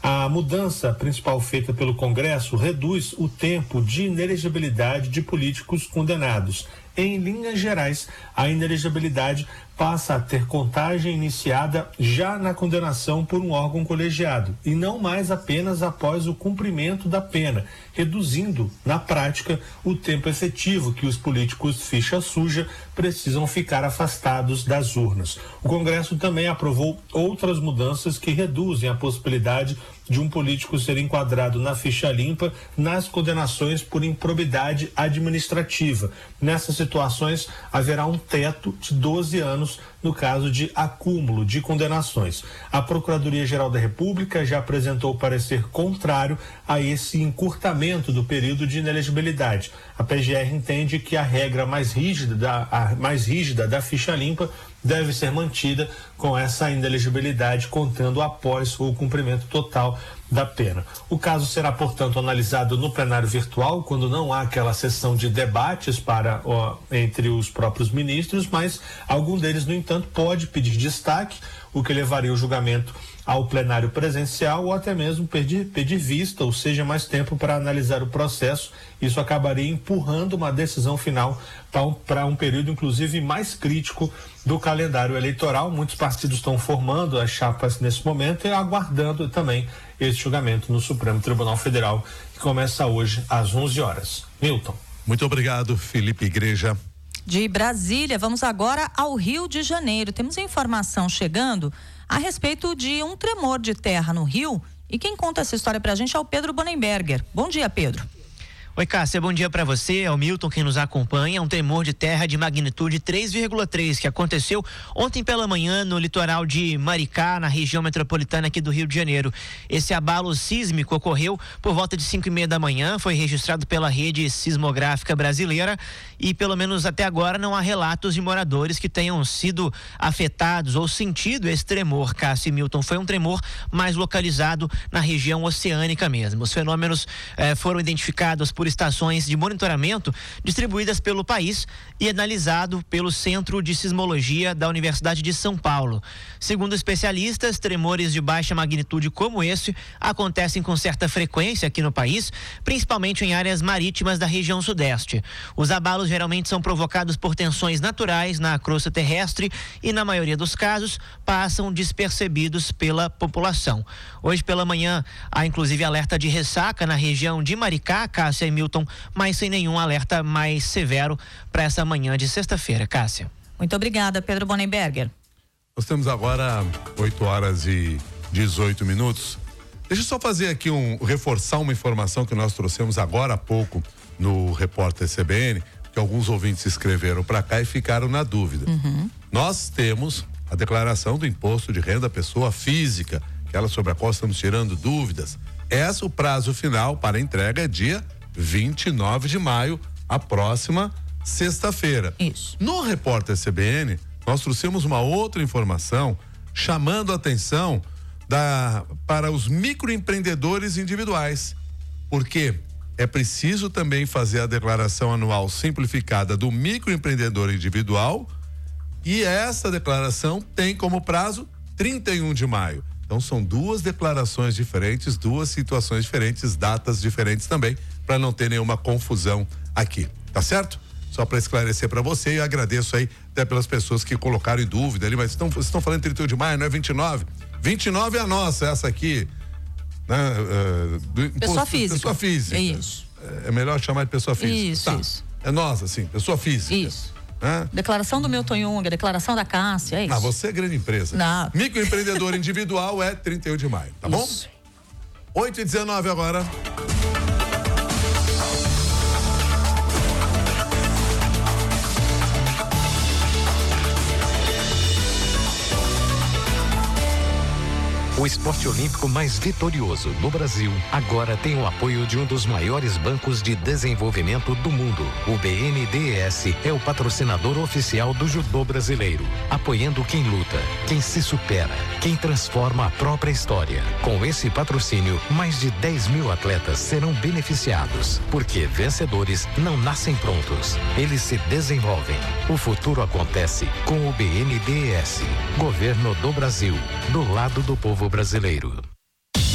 A mudança principal feita pelo Congresso reduz o tempo de inelegibilidade de políticos condenados. Em linhas gerais, a inelegibilidade passa a ter contagem iniciada já na condenação por um órgão colegiado e não mais apenas após o cumprimento da pena, reduzindo, na prática, o tempo efetivo que os políticos ficha suja precisam ficar afastados das urnas. O Congresso também aprovou outras mudanças que reduzem a possibilidade de um político ser enquadrado na ficha limpa nas condenações por improbidade administrativa. Nessas situações, haverá um teto de 12 anos no caso de acúmulo de condenações. A Procuradoria-Geral da República já apresentou parecer contrário a esse encurtamento do período de inelegibilidade. A PGR entende que a regra mais rígida da ficha limpa deve ser mantida com essa inelegibilidade contando após o cumprimento total da pena. O caso será, portanto, analisado no plenário virtual, quando não há aquela sessão de debates entre os próprios ministros, mas algum deles, no entanto, pode pedir destaque, o que levaria o julgamento ao plenário presencial ou até mesmo pedir vista, ou seja, mais tempo para analisar o processo. Isso acabaria empurrando uma decisão final para um período, inclusive, mais crítico do calendário eleitoral. Muitos partidos estão formando as chapas nesse momento e aguardando também esse julgamento no Supremo Tribunal Federal, que começa hoje às 11 horas. Milton. Muito obrigado, Felipe Igreja. De Brasília, vamos agora ao Rio de Janeiro. Temos informação chegando a respeito de um tremor de terra no Rio, e quem conta essa história pra gente é o Pedro Bonenberger. Bom dia, Pedro. Oi, Cássia, bom dia para você, é o Milton quem nos acompanha. Um tremor de terra de magnitude 3,3 que aconteceu ontem pela manhã no litoral de Maricá, na região metropolitana aqui do Rio de Janeiro. Esse abalo sísmico ocorreu por volta de 5:30 da manhã, foi registrado pela rede sismográfica brasileira e pelo menos até agora não há relatos de moradores que tenham sido afetados ou sentido esse tremor, Cássia e Milton. Foi um tremor mais localizado na região oceânica mesmo. Os fenômenos foram identificados por estações de monitoramento distribuídas pelo país e analisado pelo Centro de Sismologia da Universidade de São Paulo. Segundo especialistas, tremores de baixa magnitude como esse acontecem com certa frequência aqui no país, principalmente em áreas marítimas da região sudeste. Os abalos geralmente são provocados por tensões naturais na crosta terrestre e, na maioria dos casos, passam despercebidos pela população. Hoje pela manhã há inclusive alerta de ressaca na região de Maricá, Cássia e Milton, mas sem nenhum alerta mais severo para essa manhã de sexta-feira, Cássia. Muito obrigada, Pedro Bonenberger. Nós temos agora 8h18. Deixa eu só fazer aqui reforçar uma informação que nós trouxemos agora há pouco no Repórter CBN, que alguns ouvintes escreveram para cá e ficaram na dúvida. Nós temos a declaração do imposto de renda pessoa física, aquela sobre a qual estamos tirando dúvidas. O prazo final para entrega é dia 29 de maio, a próxima sexta-feira. Isso. No Repórter CBN, nós trouxemos uma outra informação chamando a atenção para os microempreendedores individuais, porque é preciso também fazer a declaração anual simplificada do microempreendedor individual, e essa declaração tem como prazo 31 de maio. Então são duas declarações diferentes, duas situações diferentes, datas diferentes também, para não ter nenhuma confusão aqui, tá certo? Só para esclarecer para você, e agradeço aí até pelas pessoas que colocaram em dúvida ali, mas vocês estão falando 31 de maio, não é 29? 29 é a nossa, essa aqui, né? Pessoa física. Pessoa física. É isso. É melhor chamar de pessoa física. Isso. É nossa, sim, pessoa física. Isso. Declaração do Milton Jung, declaração da Cássia, é isso. Você é grande empresa. Não. Microempreendedor individual é 31 de maio, tá bom? 8h19 agora. O esporte olímpico mais vitorioso no Brasil agora tem o apoio de um dos maiores bancos de desenvolvimento do mundo. O BNDES é o patrocinador oficial do judô brasileiro, apoiando quem luta, quem se supera, quem transforma a própria história. Com esse patrocínio, mais de 10 mil atletas serão beneficiados, porque vencedores não nascem prontos, eles se desenvolvem. O futuro acontece com o BNDES, Governo do Brasil, do lado do povo brasileiro.